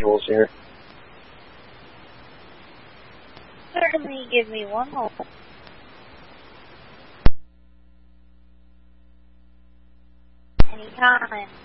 visuals here. Certainly, give me one moment. Anytime.